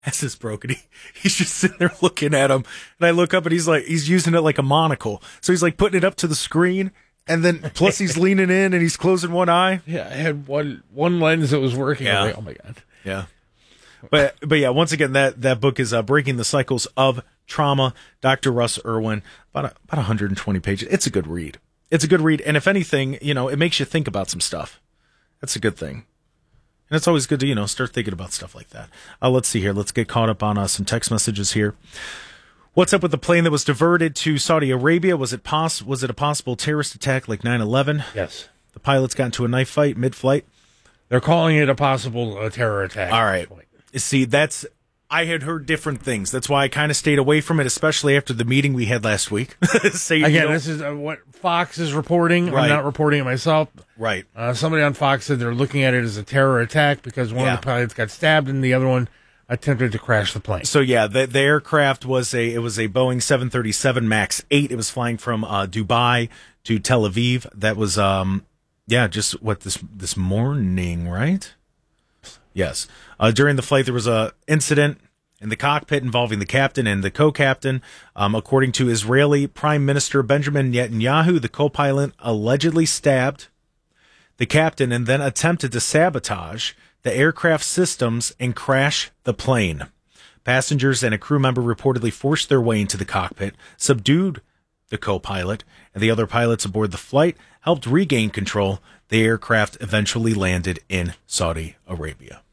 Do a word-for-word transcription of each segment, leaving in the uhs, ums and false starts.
has this broken. He, he's just sitting there looking at him, and I look up, and he's like, he's using it like a monocle. So he's like putting it up to the screen, and then plus he's leaning in, and he's closing one eye. Yeah, I had one one lens that was working. Yeah. Like, oh my god. Yeah. But but yeah, once again, that, that book is uh, Breaking the Cycles of Trauma, Doctor Russ Irwin, about a, about one hundred twenty pages. It's a good read. It's a good read, and if anything, you know, it makes you think about some stuff. That's a good thing. And it's always good to, you know, start thinking about stuff like that. Uh, let's see here. Let's get caught up on uh, some text messages here. What's up with the plane that was diverted to Saudi Arabia? Was it poss- Was it a possible terrorist attack like nine eleven? Yes. The pilots got into a knife fight mid-flight. They're calling it a possible uh, terror attack. All right. See, that's... I had heard different things. That's why I kind of stayed away from it, especially after the meeting we had last week. so, Again, you know, this is uh, what Fox is reporting. Right. I'm not reporting it myself. Right. Uh, somebody on Fox said they're looking at it as a terror attack because one Yeah. of the pilots got stabbed and the other one attempted to crash the plane. So yeah, the, the aircraft was a it was a Boeing seven thirty-seven MAX eight. It was flying from uh, Dubai to Tel Aviv. That was um yeah, just what this this morning, right? Yes. Uh, during the flight, there was a incident in the cockpit involving the captain and the co-captain. Um, according to Israeli Prime Minister Benjamin Netanyahu, the co-pilot allegedly stabbed the captain and then attempted to sabotage the aircraft systems and crash the plane. Passengers and a crew member reportedly forced their way into the cockpit, subdued the co-pilot, and the other pilots aboard the flight helped regain control. The aircraft eventually landed in Saudi Arabia.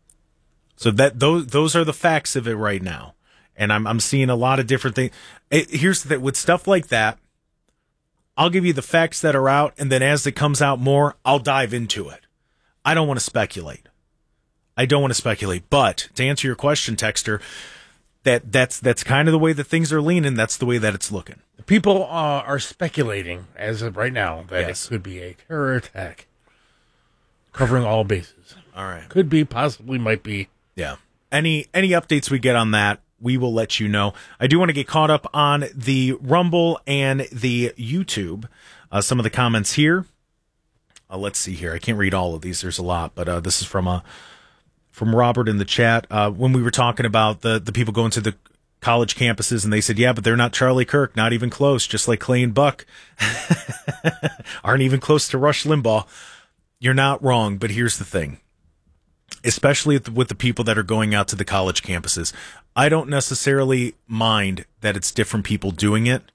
So that those those are the facts of it right now, and I'm I'm seeing a lot of different things. It, here's the thing, with stuff like that, I'll give you the facts that are out, and then as it comes out more, I'll dive into it. I don't want to speculate. I don't want to speculate, but to answer your question, Texter, that that's that's kind of the way that things are leaning. That's the way that it's looking. People uh, are speculating as of right now that Yes. it could be a terror attack covering all bases. All right. Could be, possibly, might be. Yeah. Any any updates we get on that, we will let you know. I do want to get caught up on the Rumble and the YouTube. Uh, some of the comments here. Uh, let's see here. I can't read all of these. There's a lot, but uh, this is from uh, from Robert in the chat. Uh, when we were talking about the, the people going to the college campuses, and they said, yeah, but they're not Charlie Kirk, not even close, just like Clay and Buck. Aren't even close to Rush Limbaugh. You're not wrong, but here's the thing. Especially with the people that are going out to the college campuses, I don't necessarily mind that it's different people doing it.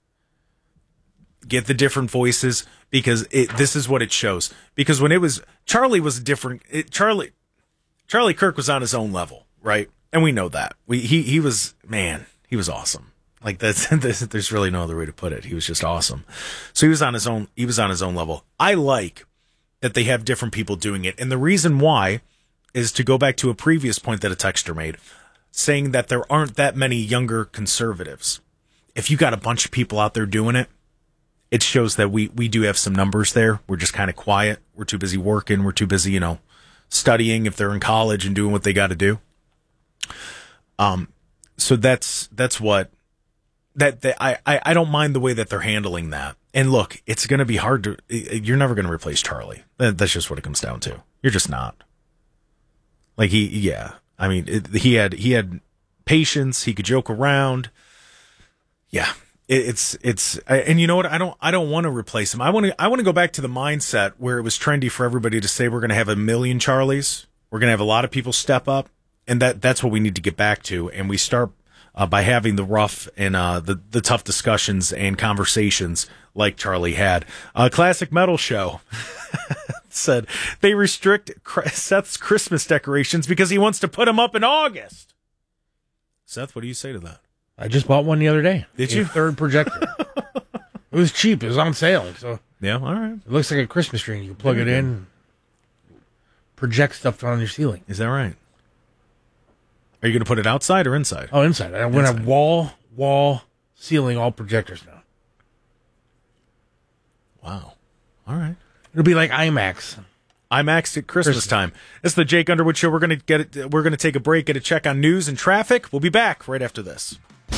Get the different voices, because it, this is what it shows. Because when it was, Charlie was different. It, Charlie, Charlie Kirk was on his own level, right? And we know that. We he he was, man, he was awesome. Like that's, there's really no other way to put it. He was just awesome. So he was on his own. He was on his own level. I like that they have different people doing it, and the reason why is to go back to a previous point that a texter made, saying that there aren't that many younger conservatives. If you got a bunch of people out there doing it, it shows that we, we do have some numbers there. We're just kind of quiet. We're too busy working. We're too busy, you know, studying if they're in college and doing what they got to do. Um, so that's, that's what, that, that I, I, I don't mind the way that they're handling that. And look, it's going to be hard to, you're never going to replace Charlie. That's just what it comes down to. You're just not. Like he, yeah, I mean, it, he had he had patience. He could joke around. Yeah, it, it's it's, and you know what? I don't I don't want to replace him. I want to I want to go back to the mindset where it was trendy for everybody to say we're going to have a million Charlies. We're going to have a lot of people step up, and that that's what we need to get back to. And we start uh, by having the rough and uh, the the tough discussions and conversations like Charlie had. A uh, classic metal show. Said they restrict Seth's Christmas decorations because he wants to put them up in August. Seth, what do you say to that? I just bought one the other day. Did a you? Third projector. It was cheap. It was on sale. So yeah, all right. It looks like a Christmas tree. You can plug it in, project stuff on your ceiling. Is that right? Are you going to put it outside or inside? Oh, inside. I'm going to have wall, wall, ceiling, all projectors now. Wow. All right. It'll be like IMAX. IMAX at Christmas, Christmas time. This is the Jake Underwood Show. We're going to get it. We're going to take a break, get a check on news and traffic. We'll be back right after this.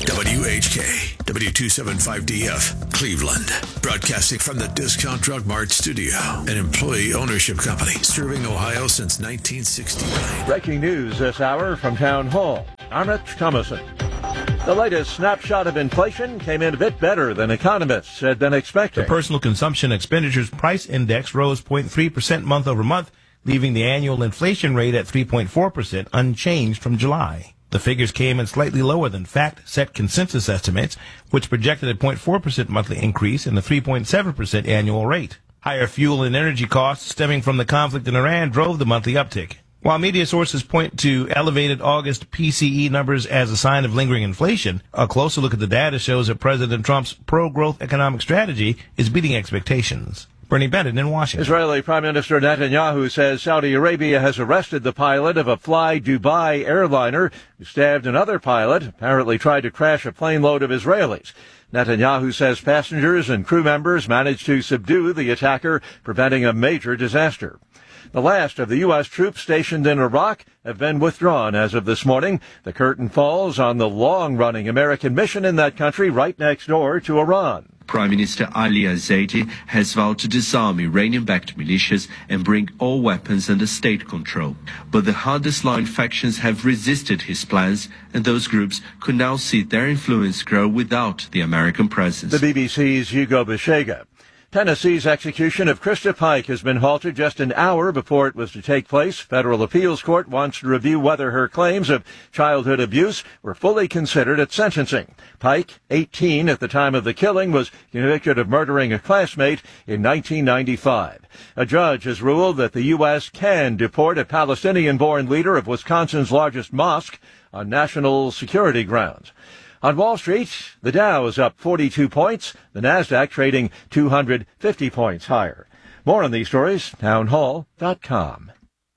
W H K, W two seventy-five D F, Cleveland. Broadcasting from the Discount Drug Mart studio, an employee ownership company serving Ohio since nineteen sixty-nine. Breaking news this hour from Town Hall. I'm Rich Thomason. The latest snapshot of inflation came in a bit better than economists had been expecting. The Personal Consumption Expenditures Price Index rose zero point three percent month over month, leaving the annual inflation rate at three point four percent, unchanged from July. The figures came in slightly lower than fact-set consensus estimates, which projected a zero point four percent monthly increase and a three point seven percent annual rate. Higher fuel and energy costs stemming from the conflict in Iran drove the monthly uptick. While media sources point to elevated August P C E numbers as a sign of lingering inflation, a closer look at the data shows that President Trump's pro-growth economic strategy is beating expectations. Bernie Bennett in Washington. Israeli Prime Minister Netanyahu says Saudi Arabia has arrested the pilot of a Fly Dubai airliner who stabbed another pilot, apparently tried to crash a plane load of Israelis. Netanyahu says passengers and crew members managed to subdue the attacker, preventing a major disaster. The last of the U S troops stationed in Iraq have been withdrawn as of this morning. The curtain falls on the long-running American mission in that country right next door to Iran. Prime Minister Ali al-Zaidi has vowed to disarm Iranian-backed militias and bring all weapons under state control. But the hardest-line factions have resisted his plans, and those groups could now see their influence grow without the American presence. The B B C's Hugo Beshega. Tennessee's execution of Krista Pike has been halted just an hour before it was to take place. Federal appeals court wants to review whether her claims of childhood abuse were fully considered at sentencing. Pike, eighteen at the time of the killing, was convicted of murdering a classmate in nineteen ninety-five. A judge has ruled that the U S can deport a Palestinian-born leader of Wisconsin's largest mosque on national security grounds. On Wall Street, the Dow is up forty-two points, the Nasdaq trading two hundred fifty points higher. More on these stories, town hall dot com.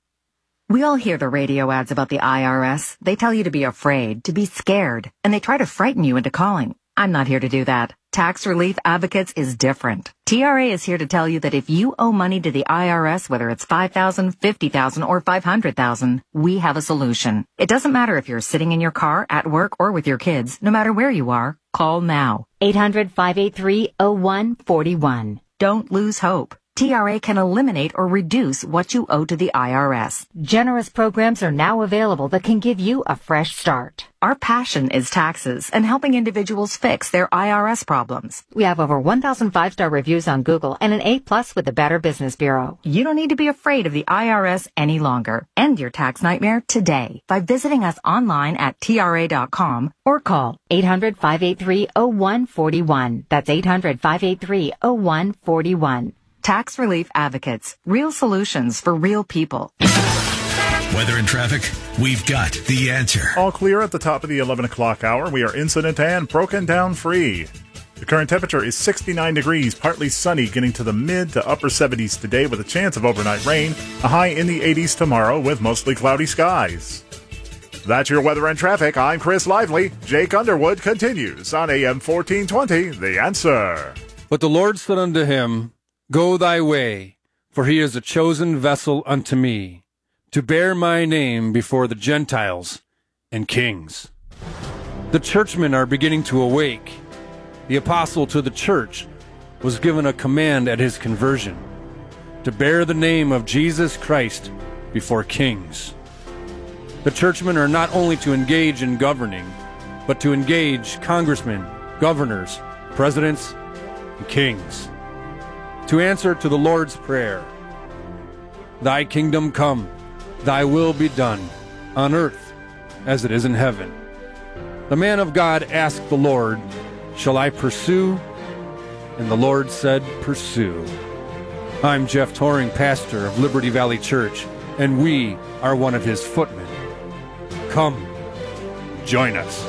We all hear the radio ads about the I R S. They tell you to be afraid, to be scared, and they try to frighten you into calling. I'm not here to do that. Tax Relief Advocates is different. T R A is here to tell you that if you owe money to the I R S, whether it's five thousand dollars, fifty thousand dollars, or five hundred thousand dollars, we have a solution. It doesn't matter if you're sitting in your car, at work, or with your kids. No matter where you are, call now. eight hundred, five eight three, oh one four one. Don't lose hope. T R A can eliminate or reduce what you owe to the I R S. Generous programs are now available that can give you a fresh start. Our passion is taxes and helping individuals fix their I R S problems. We have over one thousand five-star reviews on Google and an A plus with the Better Business Bureau. You don't need to be afraid of the I R S any longer. End your tax nightmare today by visiting us online at T R A dot com or call eight hundred, five eight three, oh one four one. That's eight hundred, five eight three, oh one four one. Tax Relief Advocates. Real solutions for real people. Weather and traffic, we've got the answer. All clear at the top of the eleven o'clock hour. We are incident and broken down free. The current temperature is sixty-nine degrees, partly sunny, getting to the mid to upper seventies today with a chance of overnight rain. A high in the eighties tomorrow with mostly cloudy skies. That's your weather and traffic. I'm Chris Lively. Jake Underwood continues on A M fourteen twenty, The Answer. But the Lord said unto him, Go thy way, for he is a chosen vessel unto me, to bear my name before the Gentiles and kings. The churchmen are beginning to awake. The apostle to the church was given a command at his conversion, to bear the name of Jesus Christ before kings. The churchmen are not only to engage in governing, but to engage congressmen, governors, presidents, and kings. To answer to the Lord's Prayer, Thy kingdom come, Thy will be done, on earth as it is in heaven. The man of God asked the Lord, Shall I pursue? And the Lord said, Pursue. I'm Jeff Toring, pastor of Liberty Valley Church, and we are one of his footmen. Come, join us.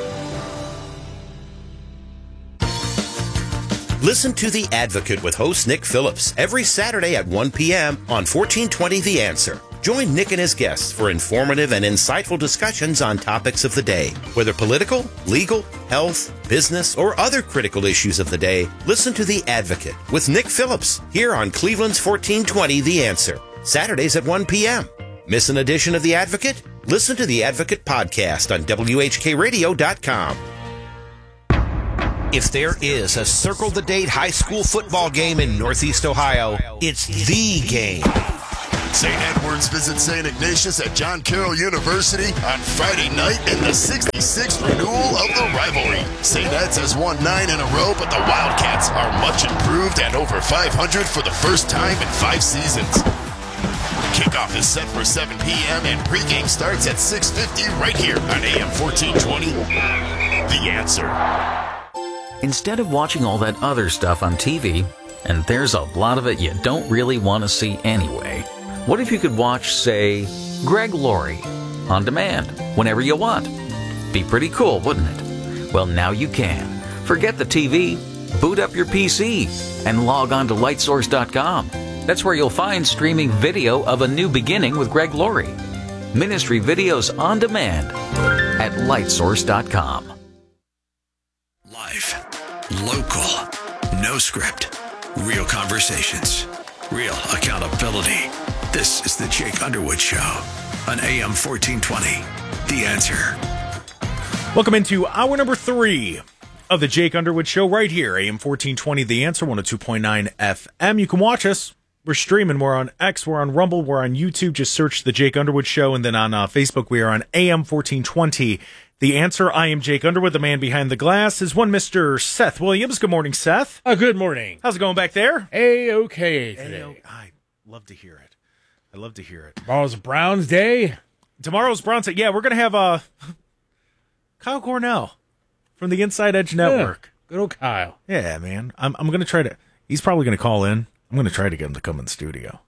Listen to The Advocate with host Nick Phillips every Saturday at one p.m. on fourteen twenty The Answer. Join Nick and his guests for informative and insightful discussions on topics of the day. Whether political, legal, health, business, or other critical issues of the day, listen to The Advocate with Nick Phillips here on Cleveland's fourteen twenty The Answer. Saturdays at one p.m. Miss an edition of The Advocate? Listen to The Advocate podcast on W H K radio dot com. If there is a circle-the-date high school football game in Northeast Ohio, it's the game. Saint Edward's visits Saint Ignatius at John Carroll University on Friday night in the sixty-sixth renewal of the rivalry. Saint Ed's has won nine in a row, but the Wildcats are much improved and over five hundred for the first time in five seasons. Kickoff is set for seven p.m. and pregame starts at six fifty right here on A M fourteen twenty. The Answer. Instead of watching all that other stuff on T V, and there's a lot of it you don't really want to see anyway, what if you could watch, say, Greg Laurie on demand whenever you want? Be pretty cool, wouldn't it? Well, now you can. Forget the T V, boot up your P C, and log on to light source dot com. That's where you'll find streaming video of A New Beginning with Greg Laurie. Ministry videos on demand at light source dot com. Live, local, no script, real conversations, real accountability. This is the Jake Underwood Show on A M fourteen twenty. The Answer. Welcome into hour number three of the Jake Underwood Show right here, A M fourteen twenty. The Answer, one oh two point nine F M. You can watch us. We're streaming. We're on X. We're on Rumble. We're on YouTube. Just search the Jake Underwood Show. And then on uh, Facebook, we are on A M fourteen twenty. The Answer. I am Jake Underwood. The man behind the glass is one Mister Seth Williams. Good morning, Seth. Uh, good morning. How's it going back there? A-okay today. A-o- I love to hear it. I love to hear it. Tomorrow's Browns Day. Tomorrow's Browns Day. Yeah, we're going to have uh, Kyle Cornell from the Inside Edge Network. Yeah, good old Kyle. Yeah, man. I'm, I'm going to try to... He's probably going to call in. I'm going to try to get him to come in the studio.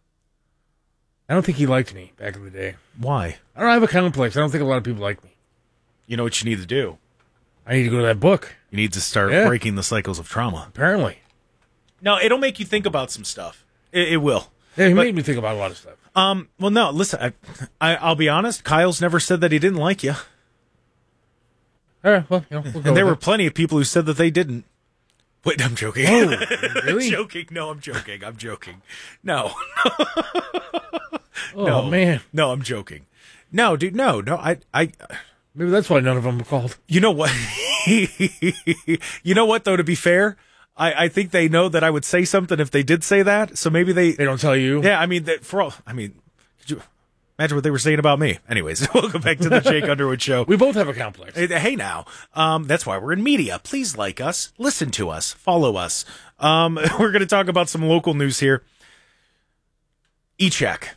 I don't think he liked me back in the day. Why? I don't have a complex. I don't think a lot of people like me. You know what you need to do? I need to go to that book. You need to start Yeah. breaking the cycles of trauma. Apparently. No, it'll make you think about some stuff. It, it will. Yeah, he But- made me think about a lot of stuff. Um. Well, no, listen, I, I, I'll be honest. Kyle's never said that he didn't like you. All right, well, you know, we'll go And there with were it. plenty of people who said that they didn't. Wait, I'm joking. Oh, really? I'm joking. No, I'm joking. I'm joking. No. Oh, no, man. No, I'm joking. No, dude, no, no, I, I, Maybe that's why none of them were called. you know what? You know what, though, to be fair, I, I think they know that I would say something if they did say that, so maybe they, They don't tell you? yeah, I mean, that for all, I mean, could you imagine what they were saying about me? Anyways, welcome back to the Jake Underwood Show. We both have a complex. Hey, hey now, um, that's why we're in media. Please like us, listen to us, follow us. Um, we're going to talk about some local news here. E-check.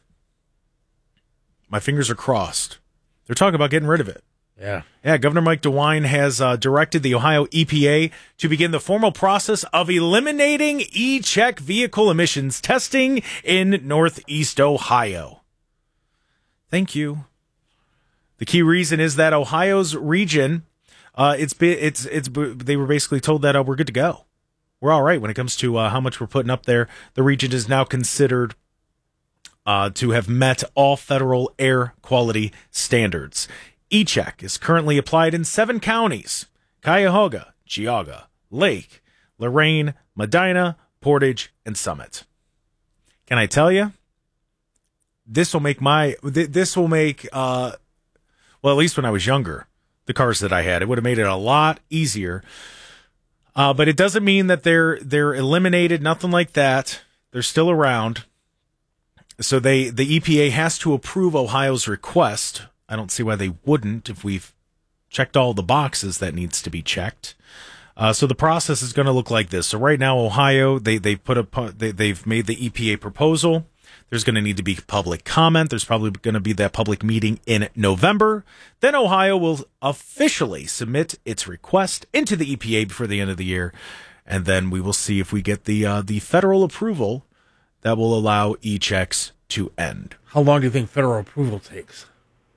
My fingers are crossed. They're talking about getting rid of it. Yeah. Yeah, Governor Mike DeWine has uh, directed the Ohio E P A to begin the formal process of eliminating E-check vehicle emissions testing in Northeast Ohio. Thank you. The key reason is that Ohio's region, uh, it's been, it's, it's, they were basically told that uh, we're good to go. We're all right when it comes to uh, how much we're putting up there. The region is now considered uh, to have met all federal air quality standards. E-check is currently applied in seven counties: Cuyahoga, Geauga, Lake, Lorain, Medina, Portage, and Summit. Can I tell you? This will make my, th- this will make, uh, well, at least when I was younger, the cars that I had, it would have made it a lot easier. Uh, but it doesn't mean that they're, they're eliminated, nothing like that. They're still around. So they, the E P A has to approve Ohio's request. I don't see why they wouldn't if we've checked all the boxes that needs to be checked. Uh, so the process is going to look like this. So right now, Ohio, they, they put a, they, they've made the E P A proposal. There's going to need to be public comment. There's probably going to be that public meeting in November. Then Ohio will officially submit its request into the E P A before the end of the year. And then we will see if we get the, uh, the federal approval that will allow e-checks to end. How long do you think federal approval takes?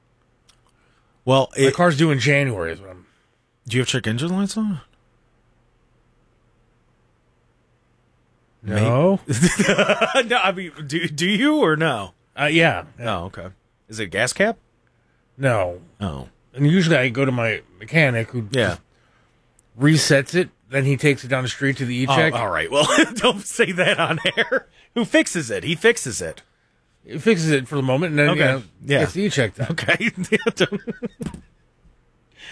Well, My car's due in January. Is what I'm... Do you have check engine lights on? No. No, I mean, do do you or no? Uh, yeah. Oh, okay. Is it a gas cap? No. Oh. And usually I go to my mechanic who Yeah. resets it. Then he takes it down the street to the e-check. Oh, all right. Well, don't say that on air. Who fixes it? He fixes it. He fixes it for the moment, and then Okay. you know, Yeah. gets the e-check done. Okay.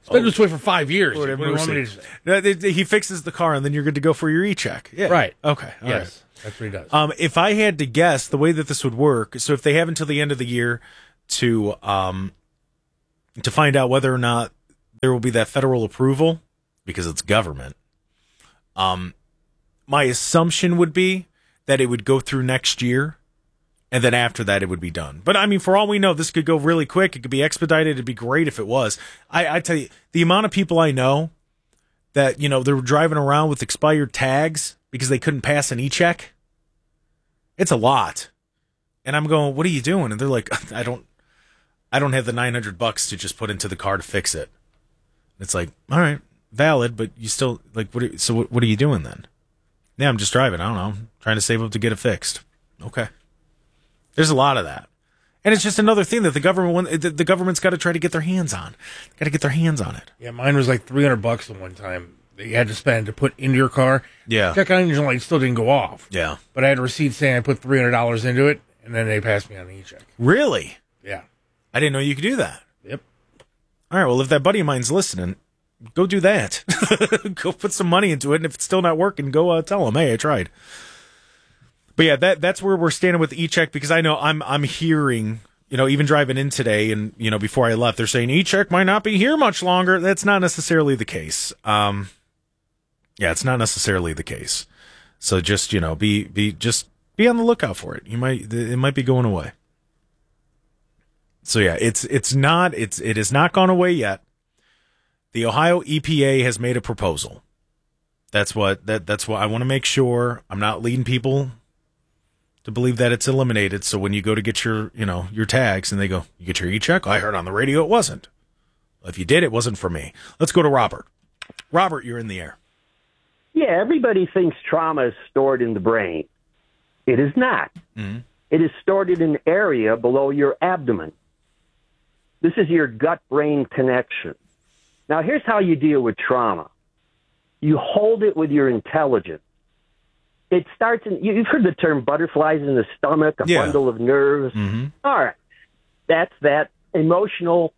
It's been this way for five years. Lord What have do you want me to mercy. say? No, they- they- He fixes the car, and then you're good to go for your e-check. Yeah. Right. Okay. All Yes. right. That's what he does. Um, if I had to guess, the way that this would work, so if they have until the end of the year to um, to find out whether or not there will be that federal approval, because it's government, um, my assumption would be that it would go through next year, and then after that it would be done. But I mean, for all we know, this could go really quick. It could be expedited. It'd be great if it was. I, I tell you, the amount of people I know that, you know, they were driving around with expired tags because they couldn't pass an e-check. It's a lot. And I'm going, what are you doing? And they're like, I don't, I don't have the nine hundred bucks to just put into the car to fix it. It's like, all right, valid, but you still like, what? Are, so what, what are you doing then? Yeah, I'm just driving. I don't know. Trying to save up to get it fixed. Okay. There's a lot of that. And it's just another thing that the government, the, the government's got to try to get their hands on. Got to get their hands on it. Yeah, mine was like three hundred bucks the one time that you had to spend to put into your car. Yeah. Check engine light still didn't go off. Yeah. But I had a receipt saying I put three hundred dollars into it, and then they passed me on the e-check. Really? Yeah. I didn't know you could do that. Yep. All right, well, if that buddy of mine's listening, go do that. Go put some money into it, and if it's still not working, go uh, tell him, hey, I tried. But yeah, that that's where we're standing with e-check, because I know I'm I'm hearing, you know, even driving in today and, you know, before I left, they're saying e-check might not be here much longer. That's not necessarily the case. Um, yeah, it's not necessarily the case. So just, you know, be be just be on the lookout for it. You might it might be going away. So yeah, it's it's not it's it has not gone away yet. The Ohio E P A has made a proposal. That's what that that's what I want to make sure I'm not leading people to believe that it's eliminated. So when you go to get your, you know, your tags and they go, you get your e-check? I heard on the radio it wasn't. Well, if you did, it wasn't for me. Let's go to Robert. Robert, you're in the air. Yeah, everybody thinks trauma is stored in the brain. It is not. Mm-hmm. It is stored in an area below your abdomen. This is your gut-brain connection. Now, here's how you deal with trauma. You hold it with your intelligence. It starts in, you've heard the term butterflies in the stomach, a Yeah. bundle of nerves. Mm-hmm. All right. That's that emotional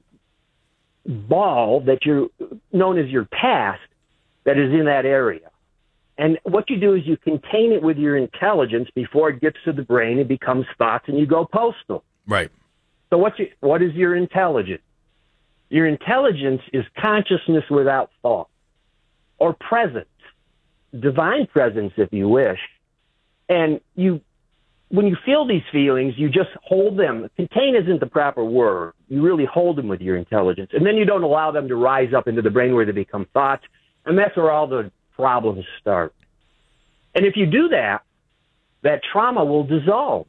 ball that you're known as your past that is in that area. And what you do is you contain it with your intelligence before it gets to the brain. It becomes thoughts, and you go postal. Right. So what's your, what is your intelligence? Your intelligence is consciousness without thought, or presence, divine presence, if you wish. And you, when you feel these feelings, you just hold them. Contain isn't the proper word. You really hold them with your intelligence. And then you don't allow them to rise up into the brain where they become thoughts. And that's where all the problems start. And if you do that, that trauma will dissolve.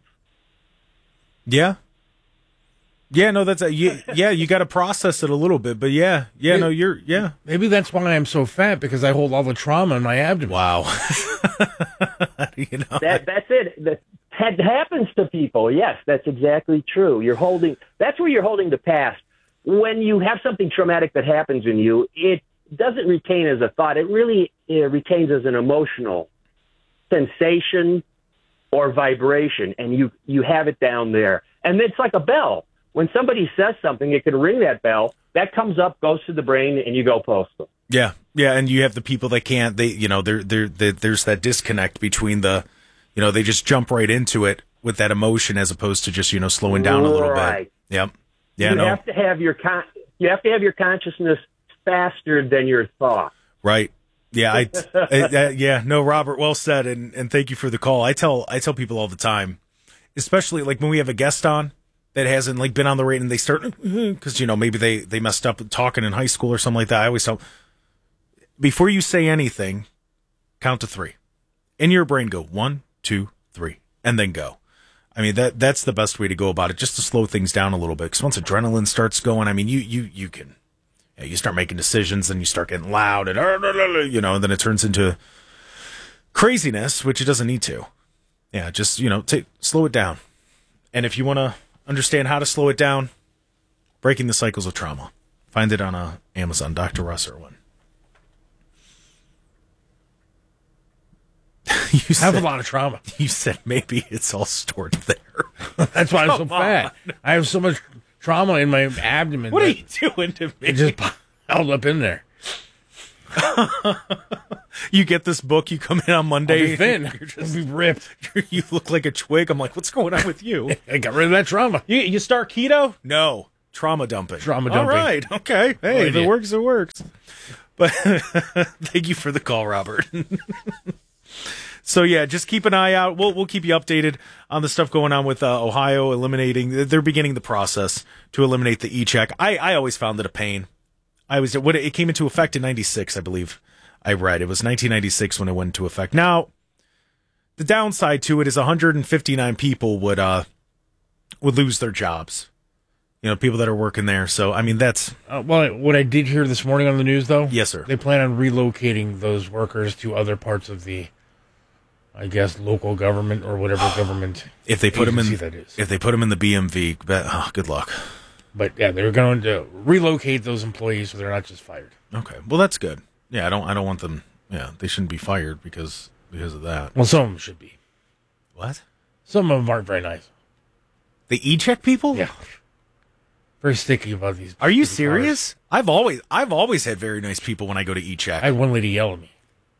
Yeah. Yeah, no, that's a, you, yeah, you got to process it a little bit, but yeah, yeah, no, you're, yeah. Maybe that's why I'm so fat, because I hold all the trauma in my abdomen. Wow. you know, That that's it. That, that happens to people. Yes, that's exactly true. You're holding. That's where you're holding the past. When you have something traumatic that happens in you, it doesn't retain as a thought. It really uh, retains as an emotional sensation or vibration, and you you have it down there. And it's like a bell. When somebody says something, it can ring that bell. That comes up, goes to the brain, and you go postal. Yeah, yeah, and you have the people that can't. They, you know, there, there, there's that disconnect between the, you know, they just jump right into it with that emotion as opposed to just, you know, slowing down a little Right. bit. Yep. Yeah. You no. have to have your con- you have to have your consciousness faster than your thought. Right. Yeah. I, I, I. Yeah. No, Robert. Well said, and and thank you for the call. I tell I tell people all the time, especially like when we have a guest on that hasn't like been on the radio and they start because you know maybe they they messed up talking in high school or something like that. I always tell before you say anything, count to three. In your brain, go one, two, three, and then go. I mean that that's the best way to go about it, just to slow things down a little bit. Because once adrenaline starts going, I mean you you you can you, know, you start making decisions and you start getting loud and you know, and then it turns into craziness, which it doesn't need to. Yeah, just you know, take slow it down. And if you want to understand how to slow it down, Breaking the Cycles of Trauma. Find it on uh, Amazon, Doctor Russ Irwin. you I have said, a lot of trauma. You said maybe it's all stored there. That's why I'm so Come fat. on. I have so much trauma in my abdomen. What are that you doing to me? It just po- held up in there. You get this book, you come in on Monday. I'll be thin. You're just I'll be ripped. You look like a twig. I'm like, what's going on with you? I got rid of that trauma. You, you start keto? No. Trauma dumping. Trauma All dumping. right. Okay. Hey, Good if it idea. works, it works. But thank you for the call, Robert. So yeah, just keep an eye out. We'll we'll keep you updated on the stuff going on with uh, Ohio eliminating. They're beginning the process to eliminate the e-check. I, I always found it a pain. I was what it came into effect in ninety-six, I believe. I read it was nineteen ninety-six when it went into effect. Now, the downside to it is one hundred fifty-nine people would uh would lose their jobs. You know, people that are working there. So I mean, that's Uh, well, what I did hear this morning on the news, though. Yes, sir. They plan on relocating those workers to other parts of the, I guess, local government or whatever government. if they put them in agency that is. if they put them in the B M V. bet- Oh, good luck. But yeah, they're going to relocate those employees so they're not just fired. Okay, well that's good. Yeah, I don't I don't want them. Yeah, they shouldn't be fired because because of that. Well, some of them should be. What? Some of them aren't very nice. The e-check people? Yeah. Very sticky about these. Are you stupid serious? I've always I've always had very nice people when I go to e-check. cars. I had one lady yell at me.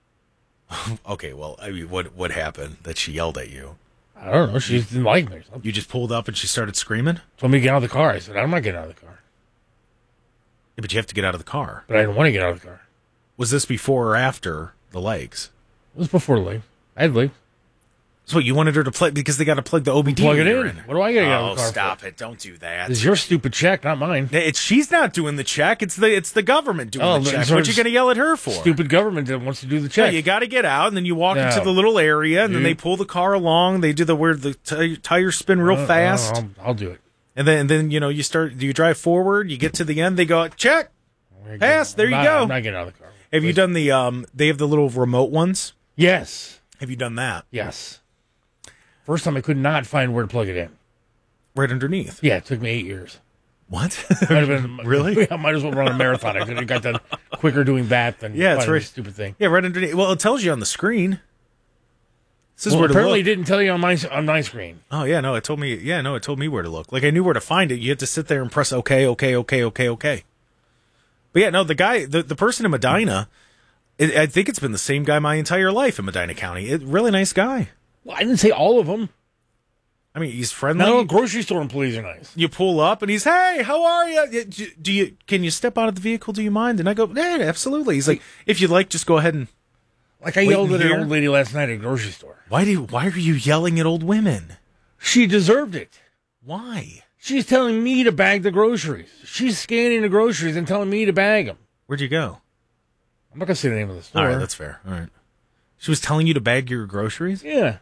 Okay, well, I mean, what what happened that she yelled at you? I don't know. She just didn't like me or something. You just pulled up and she started screaming? Told me to get out of the car. I said, I'm not getting out of the car. Yeah, but you have to get out of the car. But I didn't want to get out of the car. Was this before or after the legs? It was before the leave. I had leave. So what, you wanted her to plug because they got to plug the O B D Plug it meter in. What do I gotta get out of the car Oh, stop for? it! Don't do that. This is your stupid check, not mine. It's she's not doing the check. It's the it's the government doing Oh, the check. so What you going to yell at her for? Stupid government that wants to do the Yeah, check. you got to get out, and then you walk No. into the little area, and then Dude. they pull the car along. They do the where the t- tires spin real Uh, fast, I'll, I'll do it. and then and then you know you start. Do you drive forward? You get to the end. They go check, pass. There I'm you not- go. I'm not getting out of the car. Have you done the? Um, they have the little remote ones. Yes. Have you done that? Yes. First time I could not find where to plug it in. Right underneath. Yeah, it took me eight years. What? Might have been, Really? I might as well run a marathon. I could have got done quicker doing that than Yeah, it's finding right. this stupid thing. Yeah, right underneath. Well, it tells you on the screen. This is Well, where to apparently look. it didn't tell you on my on my screen. Oh yeah, no, it told me. Yeah, no, it told me where to look. Like I knew where to find it. You had to sit there and press OK, OK, OK, OK, OK. But yeah, no, the guy, the, the person in Medina, it, I think it's been the same guy my entire life in Medina County. It, really nice guy. Well, I didn't say all of them. I mean, he's friendly. No, grocery store employees are nice. You pull up and he's, hey, how are you? Do, do you? Can you step out of the vehicle? Do you mind? And I go, yeah, absolutely. He's like, if you'd like, just go ahead and. Like I wait yelled in at an here. old lady last night at a grocery store. Why do? You, why are you yelling at old women? She deserved it. Why? She's telling me to bag the groceries. She's scanning the groceries and telling me to bag them. Where'd you go? I'm not gonna say the name of the store. All right, that's fair. All right. She was telling you to bag your groceries? Yeah.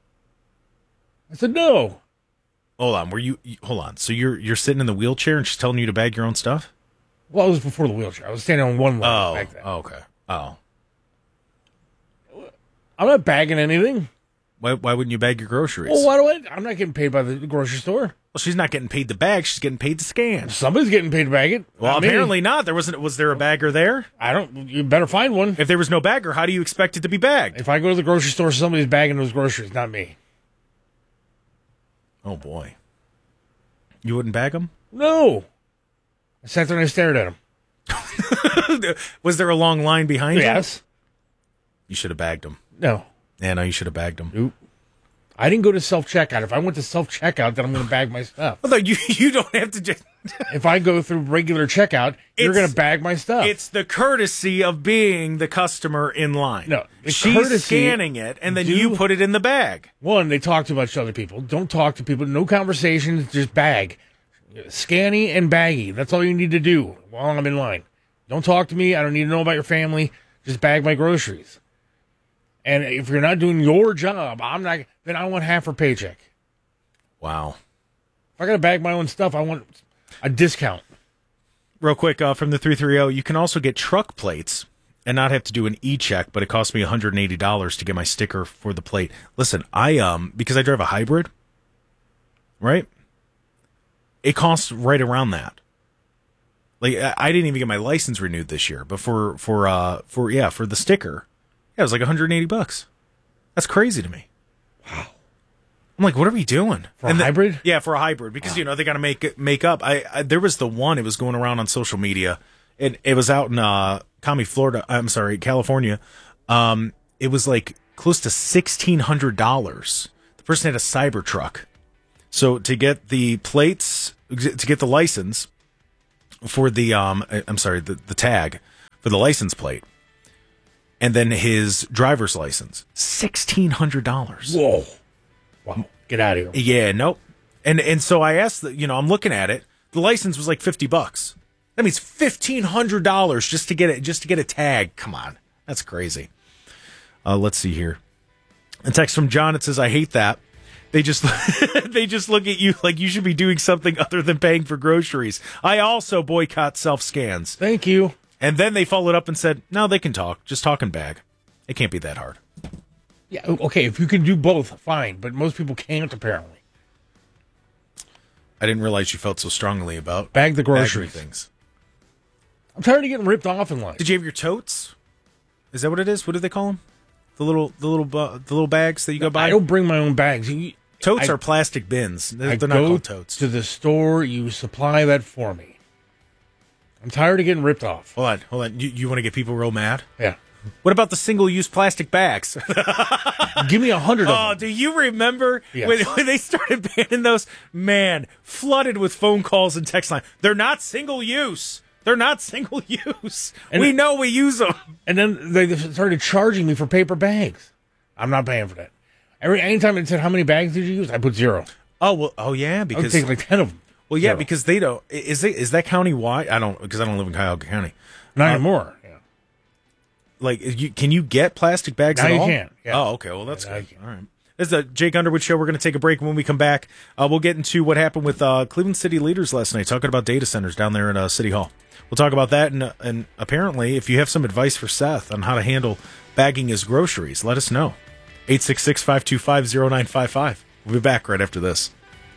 I said no. Hold on. Were you, you hold on. So you're you're sitting in the wheelchair and she's telling you to bag your own stuff? Well, it was before the wheelchair. I was standing on one leg Oh. back then. oh, okay. Oh. I'm not bagging anything. Why why wouldn't you bag your groceries? Well, why do I? I'm not getting paid by the grocery store. Well, she's not getting paid to bag, she's getting paid to scan. Somebody's getting paid to bag it. Well, Not me. apparently not. There wasn't was there a bagger there? I don't. You better find one. If there was no bagger, how do you expect it to be bagged? If I go to the grocery store, somebody's bagging those groceries, not me. Oh boy. You wouldn't bag them? No. I sat there and I stared at him. Was there a long line behind you? Yes. You should have bagged them. No. Yeah, no, you should have bagged them. Nope. I didn't go to self checkout. If I went to self checkout, then I'm going to bag my stuff. Although you you don't have to just. If I go through regular checkout, you're It's- going to bag my stuff. It's the courtesy of being the customer in line. No, the she's courtesy- scanning it, and then Do- you put it in the bag. One, they talk too much to other people. Don't talk to people. No conversations. Just bag. Scanny and baggy. That's all you need to do while I'm in line. Don't talk to me. I don't need to know about your family. Just bag my groceries. And if you're not doing your job, I'm not. Then I want half her paycheck. Wow. If I got to bag my own stuff, I want a discount. Real quick, uh, from the three three zero, you can also get truck plates and not have to do an e-check, but it cost me one hundred eighty dollars to get my sticker for the plate. Listen, I um because I drive a hybrid, right? It costs right around that. Like I I didn't even get my license renewed this year, but for for uh for yeah for the sticker, yeah, it was like one hundred eighty bucks. That's crazy to me. Wow. I'm like, what are we doing For a hybrid? Yeah, for a hybrid because you know they got to make it make up. I, I there was the one it was going around on social media. It it was out in uh, Commie, Florida. I'm sorry, California. Um, it was like close to sixteen hundred dollars. The person had a Cybertruck, so to get the plates, to get the license for the um, I'm sorry, the the tag for the license plate, and then his driver's license, sixteen hundred dollars. Whoa! Wow! Get out of here. Yeah, nope. And and so I asked, the, you know, I'm looking at it. The license was like fifty bucks. That means fifteen hundred dollars just to get it, just to get a tag. Come on, that's crazy. Uh, let's see here. A text from John. It says, "I hate that. They just they just look at you like you should be doing something other than paying for groceries. I also boycott self scans. Thank you." And then they followed up and said, "No, they can talk. Just talk and bag. It can't be that hard." Yeah. Okay. If you can do both, fine. But most people can't, apparently. I didn't realize you felt so strongly about bag the groceries things. I'm tired of getting ripped off in life. Did you have your totes? Is that what it is? What do they call them? The little, the little, uh, the little bags that you go buy. I don't bring my own bags. You, totes I, are plastic bins. They're, I they're not go called totes. To the store, you supply that for me. I'm tired of getting ripped off. Hold on, hold on. You, you want to get people real mad? Yeah. What about the single-use plastic bags? Give me a hundred of oh, them. do you remember Yes. when, when they started banning those? Man, flooded with phone calls and text line. They're not single-use. They're not single-use. And we it- know we use them. And then they started charging me for paper bags. I'm not paying for that. Every anytime it said how many bags did you use, I put zero. Oh well. Oh yeah. I would Because take like ten of them. well, yeah, Zero. because they don't. Is it is that county wide? I don't because I don't live in Cuyahoga County. Not Uh, anymore. Yeah. Like, you, can you get plastic bags Now at you all? can, yeah. Oh, okay. Well, that's Yeah, now good. All right. This is the Jake Underwood Show. We're going to take a break. When we come back, uh, we'll get into what happened with uh, Cleveland City leaders last night, talking about data centers down there at uh, City Hall. We'll talk about that, and, uh, and apparently, if you have some advice for Seth on how to handle bagging his groceries, let us know. eight six six, five two five, zero nine five five. We'll be back right after this.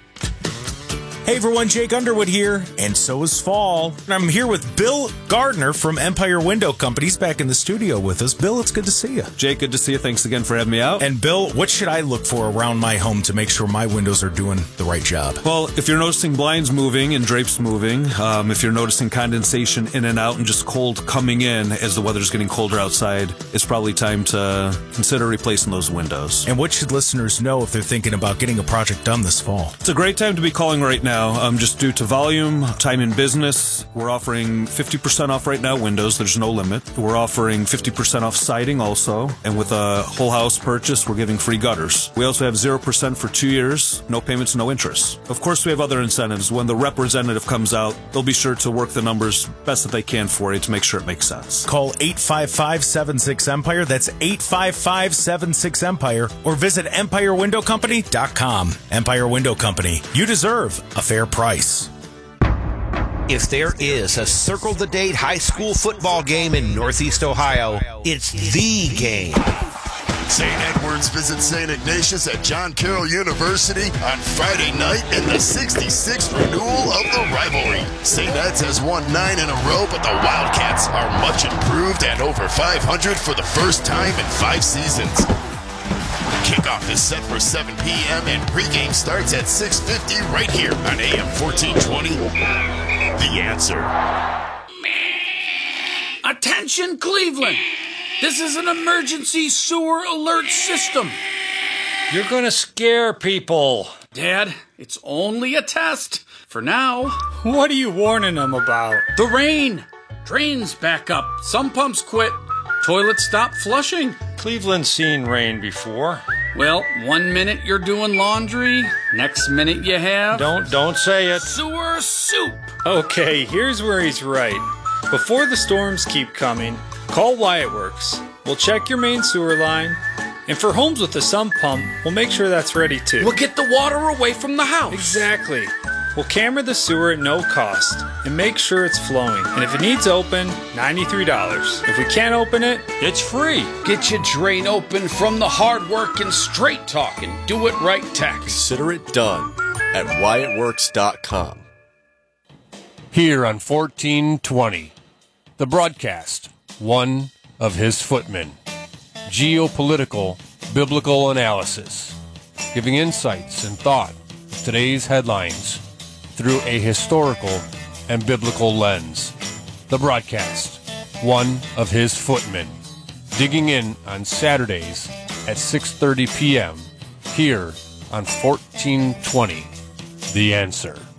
Hey everyone, Jake Underwood here, and so is fall. And I'm here with Bill Gardner from Empire Window Company. He's back in the studio with us. Bill, it's good to see you. Jake, good to see you. Thanks again for having me out. And Bill, what should I look for around my home to make sure my windows are doing the right job? Well, if you're noticing blinds moving and drapes moving, um, if you're noticing condensation in and out and just cold coming in as the weather's getting colder outside, it's probably time to consider replacing those windows. And what should listeners know if they're thinking about getting a project done this fall? It's a great time to be calling right now. Um, just due to volume, time in business, we're offering fifty percent off right now windows. There's no limit. We're offering fifty percent off siding also. And with a whole house purchase, we're giving free gutters. We also have zero percent for two years, no payments, no interest. Of course, we have other incentives. When the representative comes out, they'll be sure to work the numbers best that they can for you to make sure it makes sense. Call eight five five, seven six, Empire. That's eight five five, seven six, Empire. Or visit empire window company dot com. Empire Window Company. You deserve a fair price. If there is a Circle the Date high school football game in Northeast Ohio, it's the game. Saint Edwards visits Saint Ignatius at John Carroll University on Friday night in the sixty-sixth renewal of the rivalry. Saint Ed's has won nine in a row, but the Wildcats are much improved at over five hundred for the first time in five seasons. Kickoff is set for seven p.m. and pregame starts at six fifty right here on A M fourteen twenty. The Answer. Attention, Cleveland! This is an emergency sewer alert system. You're gonna scare people. Dad, it's only a test. For now. What are you warning them about? The rain. Drains back up. Some pumps quit. Toilets stop flushing. Cleveland's seen rain before. Well, one minute you're doing laundry, next minute you have... Don't, don't say it. Sewer soup. Okay, here's where he's right. Before the storms keep coming, call Wyatt Works. We'll check your main sewer line. And for homes with a sump pump, we'll make sure that's ready too. We'll get the water away from the house. Exactly. We'll camera the sewer at no cost and make sure it's flowing. And if it needs open, ninety-three dollars. If we can't open it, it's free. Get your drain open from the hard work and straight talk and do it right tax. Consider it done at wyatt works dot com. Here on fourteen twenty, the broadcast, one of his footmen. Geopolitical biblical analysis, giving insights and thought of today's headlines through a historical and biblical lens. The Broadcast, one of his footmen, digging in on Saturdays at six thirty p.m. here on fourteen twenty The Answer.